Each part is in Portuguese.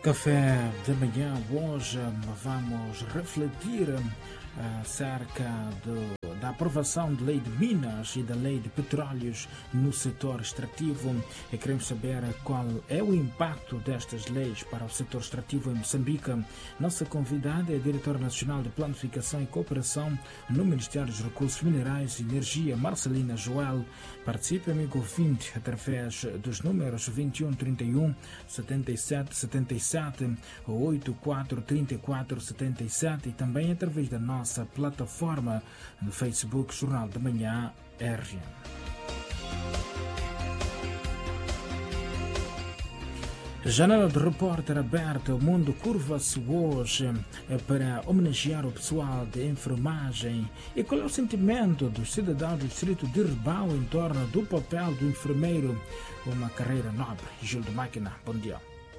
Café de manhã, hoje vamos refletir acerca da aprovação da lei de minas e da lei de petróleos no setor extrativo e queremos saber qual é o impacto destas leis para o setor extrativo em Moçambique. Nossa convidada é a diretora nacional de Planificação e Cooperação no Ministério dos Recursos Minerais e Energia, Marcelina Joel. Participe, amigo ouvinte, através dos números 21 31 77 77 ou 84 34 77 e também através da nossa plataforma no Facebook Jornal da Manhã RN. Janela de repórter aberta, o mundo curva-se hoje para homenagear o pessoal de enfermagem. E qual é o sentimento dos cidadãos do distrito de Ribau em torno do papel do enfermeiro, uma carreira nobre? Gil de Máquina, bom dia.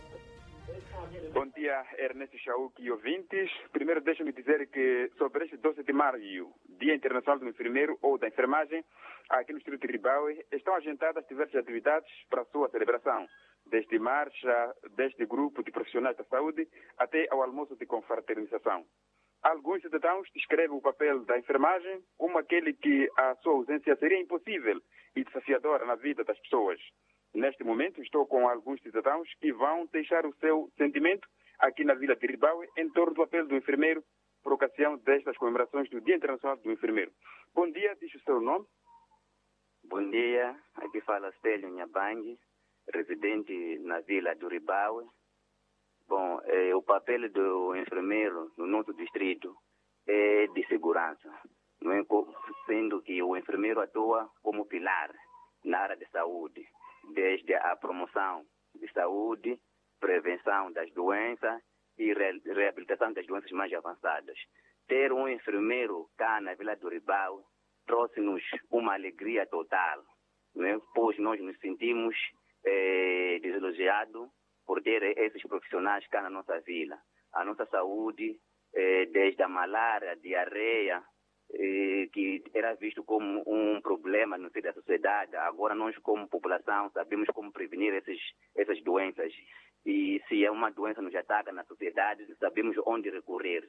Bom dia, Ernesto Chauque e ouvintes. Primeiro, deixa-me dizer que sobre este 12 de maio, Dia Internacional do Enfermeiro ou da Enfermagem, aqui no distrito de Ribau, estão agendadas diversas atividades para a sua celebração, desde marcha, desde grupo de profissionais da saúde, até ao almoço de confraternização. Alguns cidadãos descrevem o papel da enfermagem como aquele que a sua ausência seria impossível e desafiadora na vida das pessoas. Neste momento, estou com alguns cidadãos que vão deixar o seu sentimento aqui na Vila de Ribau em torno do papel do enfermeiro por ocasião destas comemorações do Dia Internacional do Enfermeiro. Bom dia, diz o seu nome. Bom dia, aqui fala Célio Nhabangue, residente na Vila do Ribau. Bom, o papel do enfermeiro no nosso distrito é de segurança, não é? Sendo que o enfermeiro atua como pilar na área de saúde, desde a promoção de saúde, prevenção das doenças e reabilitação das doenças mais avançadas. Ter um enfermeiro cá na Vila do Ribau trouxe-nos uma alegria total, não é? Pois nós nos sentimos deselogiados por ter esses profissionais cá na nossa vila. A nossa saúde, desde a malária, a diarreia, que era visto como um problema no seio da sociedade, agora nós como população sabemos como prevenir essas doenças. E se é uma doença nos ataca na sociedade, sabemos onde recorrer.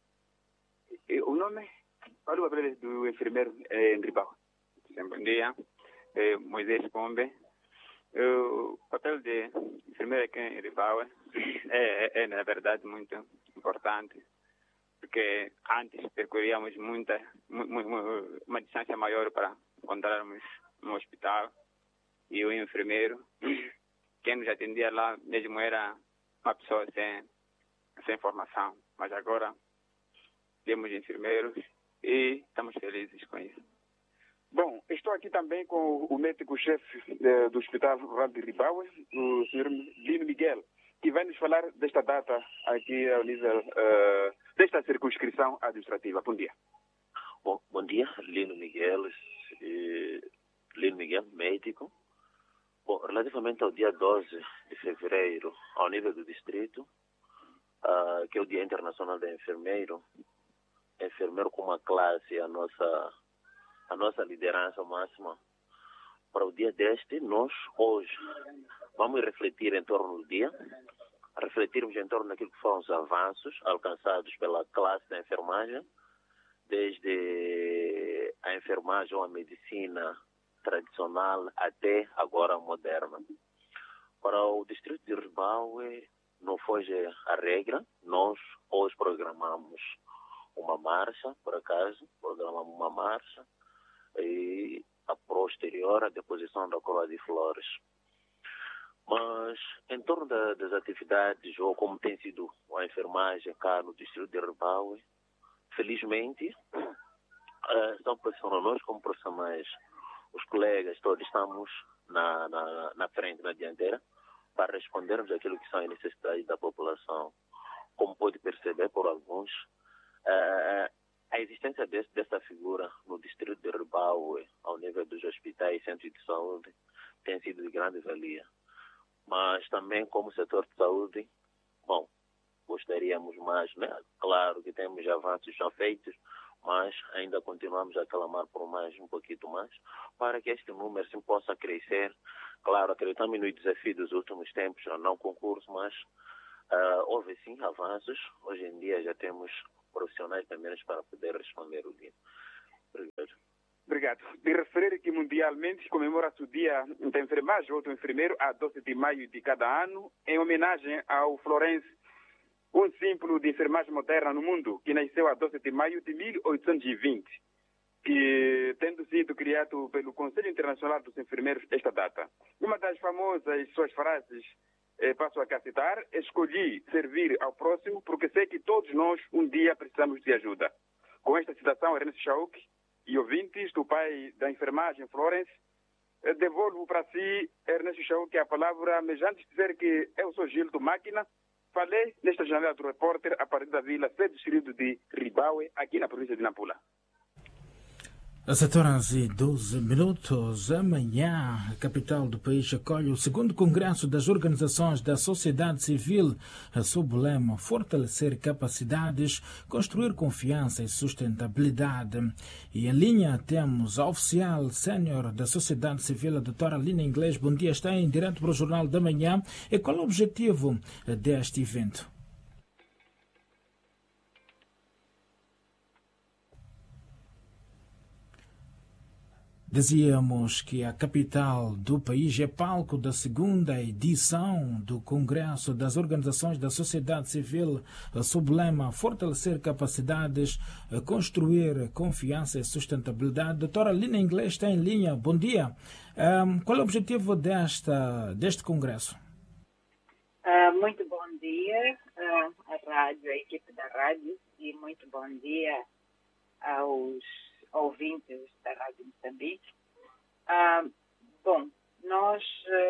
O nome? Qual é o papel do enfermeiro em Ribau? Bom dia, Moisés Pombe. O papel de enfermeiro aqui em Ribau é na verdade muito importante, porque antes percorríamos uma distância maior para encontrarmos no hospital, e o enfermeiro, quem nos atendia lá mesmo era uma pessoa sem formação, mas agora temos enfermeiros e estamos felizes com isso. Bom, estou aqui também com o médico-chefe do Hospital Rural de Ribau, o Sr. Lino Miguel, que vai nos falar desta data aqui ao nível desta circunscrição administrativa. Bom dia. Bom dia, Lino Miguel, médico. Bom, relativamente ao dia 12 de fevereiro, ao nível do distrito, que é o Dia Internacional do Enfermeiro com uma classe, a nossa liderança máxima, para o dia deste, nós hoje vamos refletir em torno do dia, refletirmos em torno daquilo que foram os avanços alcançados pela classe da enfermagem, desde a enfermagem ou a medicina tradicional até agora moderna. Para o distrito de Ribau, não foge a regra, nós hoje programamos uma marcha, e a posterior a deposição da coroa de flores. Mas em torno das atividades, ou como tem sido a enfermagem cá no distrito de Ribau, felizmente, são profissionais, nós como profissionais, os colegas todos estamos na frente, na dianteira, para respondermos aquilo que são as necessidades da população. Como pode perceber por alguns, a existência dessa figura no distrito de Ribau, ao nível dos hospitais e centros de saúde, tem sido de grande valia. Mas também como setor de saúde, bom, gostaríamos mais, né? Claro que temos avanços já feitos, mas ainda continuamos a clamar por mais, um pouquinho mais, para que este número sim possa crescer. Claro, acreditamos no desafio dos últimos tempos, não concurso, mas Houve sim avanços. Hoje em dia já temos profissionais também para poder responder o dia. Obrigado. Obrigado. De referir que mundialmente comemora-se o Dia da Enfermagem ou do Enfermeiro a 12 de maio de cada ano, em homenagem ao Florence, um símbolo de enfermagem moderna no mundo, que nasceu a 12 de maio de 1820, que tendo sido criado pelo Conselho Internacional dos Enfermeiros esta data. Uma das famosas suas frases, passo a citar: escolhi servir ao próximo porque sei que todos nós um dia precisamos de ajuda. Com esta citação, Ernesto Chauk e ouvintes do pai da enfermagem, Florence, devolvo para si, Ernesto Chauk, a palavra, mas antes de dizer que eu sou Gildo Máquina, falei nesta janela do repórter a partir da vila sede distrito de Ribaue, aqui na província de Nampula. Às 7h12, amanhã, a capital do país acolhe o segundo Congresso das Organizações da Sociedade Civil, sob o lema Fortalecer Capacidades, Construir Confiança e Sustentabilidade. E em linha temos a oficial sénior da Sociedade Civil, a doutora Lina Inglês. Bom dia, está em direto para o Jornal da Manhã. E qual é o objetivo deste evento? Dizíamos que a capital do país é palco da segunda edição do Congresso das Organizações da Sociedade Civil, sob o lema Fortalecer Capacidades, Construir Confiança e Sustentabilidade. Doutora Lina Inglês está em linha. Bom dia. Qual é o objetivo deste Congresso? Muito bom dia à equipe da rádio, e muito bom dia aos ouvintes da Rádio Moçambique. Nós,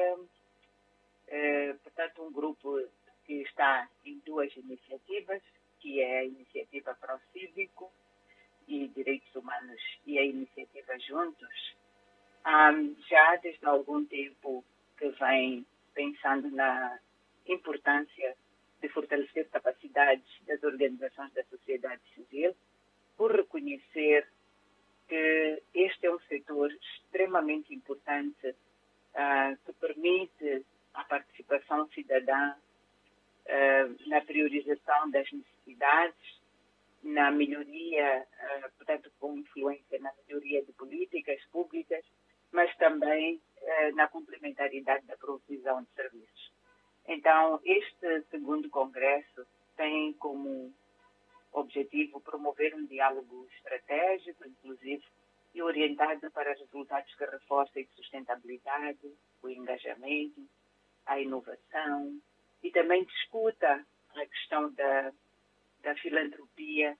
portanto, um grupo que está em duas iniciativas, que é a iniciativa Pró-Cívico e Direitos Humanos e a iniciativa Juntos, já desde algum tempo que vem pensando na importância de fortalecer capacidades das organizações da sociedade civil, por reconhecer que este é um setor extremamente importante que permite a participação cidadã na priorização das necessidades, na melhoria, portanto, com influência na melhoria de políticas públicas, mas também na complementaridade da provisão de serviços. Então, este segundo congresso tem como objetivo promover um diálogo estratégico, inclusive, e orientado para resultados que reforcem a sustentabilidade, o engajamento, a inovação, e também discuta a questão da filantropia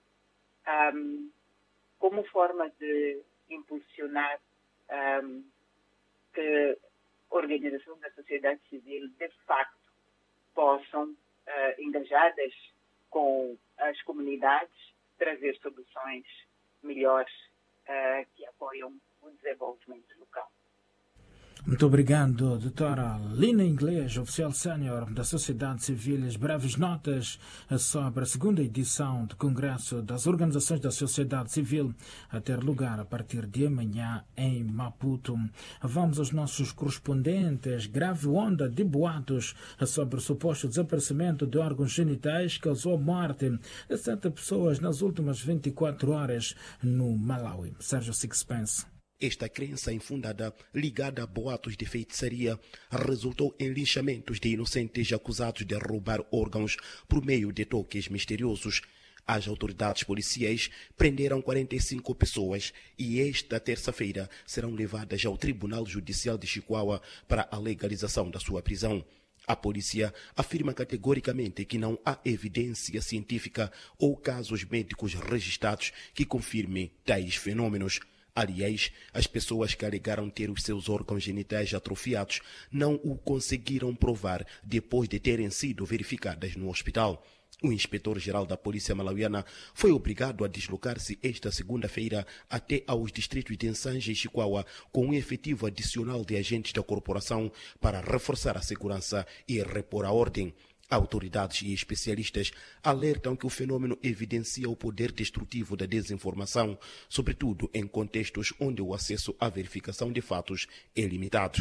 como forma de impulsionar que organizações da sociedade civil, de facto, possam, engajadas com as comunidades, trazer soluções melhores que apoiam o desenvolvimento local. Muito obrigado, doutora Lina Inglês, oficial sénior da Sociedade Civil. As breves notas sobre a segunda edição do Congresso das Organizações da Sociedade Civil a ter lugar a partir de amanhã em Maputo. Vamos aos nossos correspondentes. Grave onda de boatos sobre o suposto desaparecimento de órgãos genitais causou a morte de 7 pessoas nas últimas 24 horas no Malawi. Sérgio Sixpence. Esta crença infundada, ligada a boatos de feitiçaria, resultou em linchamentos de inocentes acusados de roubar órgãos por meio de toques misteriosos. As autoridades policiais prenderam 45 pessoas e esta terça-feira serão levadas ao Tribunal Judicial de Chicoaua para a legalização da sua prisão. A polícia afirma categoricamente que não há evidência científica ou casos médicos registrados que confirmem tais fenômenos. Aliás, as pessoas que alegaram ter os seus órgãos genitais atrofiados não o conseguiram provar depois de terem sido verificadas no hospital. O inspetor-geral da Polícia Malauiana foi obrigado a deslocar-se esta segunda-feira até aos distritos de Nsanje e Chicoaua com um efetivo adicional de agentes da corporação para reforçar a segurança e repor a ordem. Autoridades e especialistas alertam que o fenômeno evidencia o poder destrutivo da desinformação, sobretudo em contextos onde o acesso à verificação de fatos é limitado.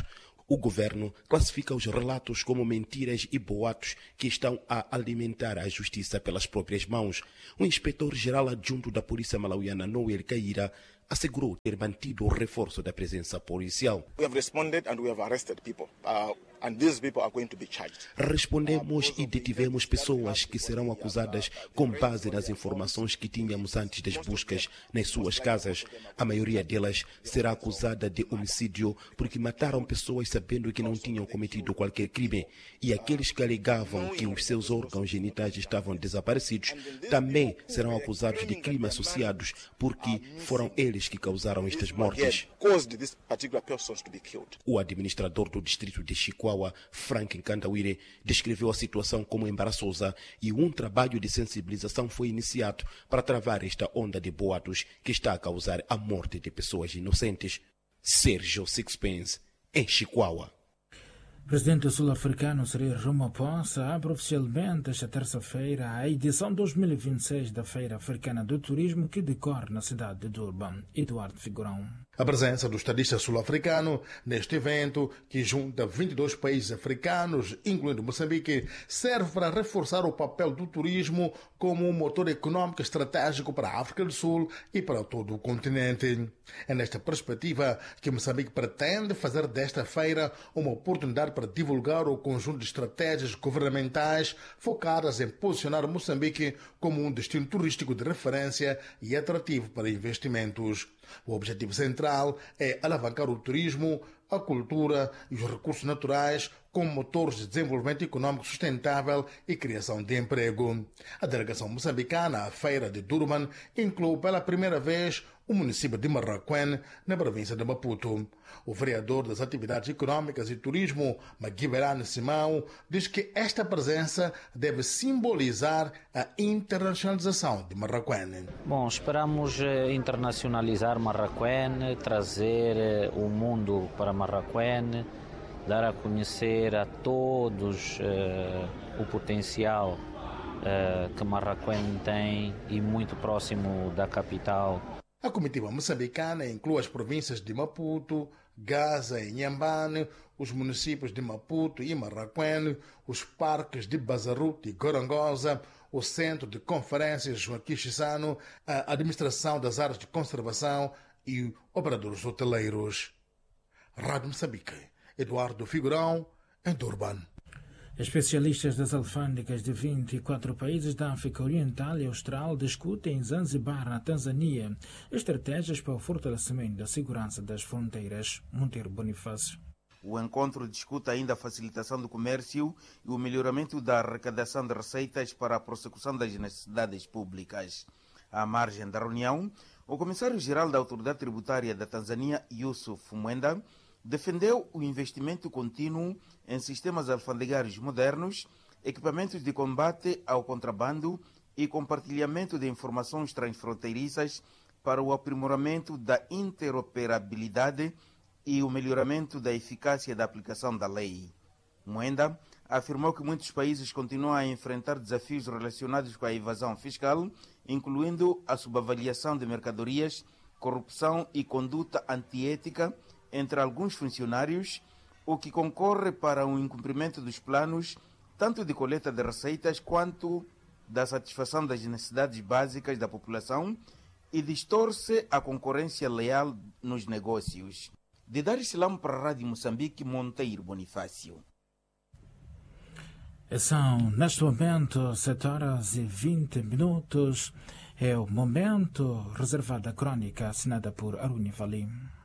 O governo classifica os relatos como mentiras e boatos que estão a alimentar a justiça pelas próprias mãos. O inspetor-geral adjunto da Polícia Malauiana, Noel Caíra, assegurou ter mantido o reforço da presença policial. We have responded and we have arrested people. And these people are going to be charged. Respondemos e detivemos pessoas que serão acusadas com base nas informações que tínhamos antes das buscas nas suas casas. A maioria delas será acusada de homicídio porque mataram pessoas sabendo que não tinham cometido qualquer crime. E aqueles que alegavam que os seus órgãos genitais estavam desaparecidos também serão acusados de crimes associados porque foram eles que causaram estas mortes. O administrador do distrito de Chicoa, Frank Nkandawire, descreveu a situação como embaraçosa e um trabalho de sensibilização foi iniciado para travar esta onda de boatos que está a causar a morte de pessoas inocentes. Sérgio Sixpence, em Chicoa. O presidente sul-africano Cyril Ramaphosa abre oficialmente esta terça-feira a edição 2026 da Feira Africana do Turismo que decorre na cidade de Durban. Eduardo Figurão. A presença do estadista sul-africano neste evento, que junta 22 países africanos, incluindo Moçambique, serve para reforçar o papel do turismo como um motor econômico estratégico para a África do Sul e para todo o continente. É nesta perspectiva que Moçambique pretende fazer desta feira uma oportunidade para divulgar o conjunto de estratégias governamentais focadas em posicionar Moçambique como um destino turístico de referência e atrativo para investimentos. O objetivo central é alavancar o turismo, a cultura e os recursos naturais como motores de desenvolvimento econômico sustentável e criação de emprego. A delegação moçambicana à Feira de Durban inclui pela primeira vez o município de Marraquém, na província de Maputo. O vereador das Atividades Econômicas e Turismo, Maguiberane Simão, diz que esta presença deve simbolizar a internacionalização de Marraquém. Bom, esperamos internacionalizar Marraquém, trazer o mundo para Marraquém, dar a conhecer a todos o potencial que Marraquém tem e muito próximo da capital. A comitiva moçambicana inclui as províncias de Maputo, Gaza e Inhambane, os municípios de Maputo e Marraquém, os parques de Bazaruto e Gorongosa, o Centro de Conferências Joaquim Chissano, a Administração das Áreas de Conservação e operadores hoteleiros. Rádio Moçambique, Eduardo Figurão, em Durban. Especialistas das alfândegas de 24 países da África Oriental e Austral discutem em Zanzibar, na Tanzânia, estratégias para o fortalecimento da segurança das fronteiras. Monteiro Bonifácio. O encontro discute ainda a facilitação do comércio e o melhoramento da arrecadação de receitas para a prossecução das necessidades públicas. À margem da reunião, o comissário-geral da Autoridade Tributária da Tanzânia, Yusuf Mwenda, defendeu o investimento contínuo em sistemas alfandegários modernos, equipamentos de combate ao contrabando e compartilhamento de informações transfronteiriças para o aprimoramento da interoperabilidade e o melhoramento da eficácia da aplicação da lei. Mwenda afirmou que muitos países continuam a enfrentar desafios relacionados com a evasão fiscal, incluindo a subavaliação de mercadorias, corrupção e conduta antiética entre alguns funcionários, o que concorre para o incumprimento dos planos tanto de coleta de receitas quanto da satisfação das necessidades básicas da população e distorce a concorrência leal nos negócios. De Dar Islam para a Rádio Moçambique, Monteiro Bonifácio. São, neste momento, 7h20. É o momento reservado à crônica assinada por Aruni Valim.